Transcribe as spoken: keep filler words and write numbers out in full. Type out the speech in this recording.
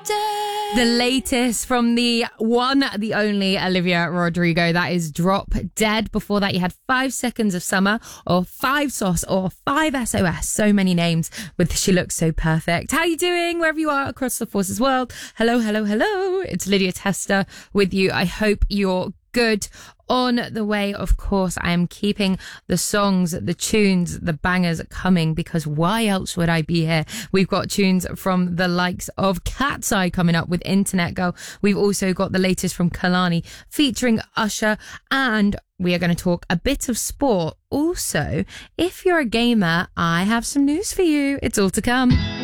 The latest from the one, the only Olivia Rodrigo, that is Drop Dead. Before that, you had Five Seconds of Summer, or Five Sauce, or Five S O S. So many names with She Looks So Perfect. How you doing wherever you are across the Forces world? Hello, hello, hello. It's Lydia Tester with you. I hope you're good. On the way, of course, I am keeping the songs, the tunes, the bangers coming, because why else would I be here? We've got tunes from the likes of Cat's Eye coming up with Internet Girl. We've also got the latest from Kalani featuring Usher, and we are going to talk a bit of sport. Also, if you're a gamer, I have some news for you. It's all to come.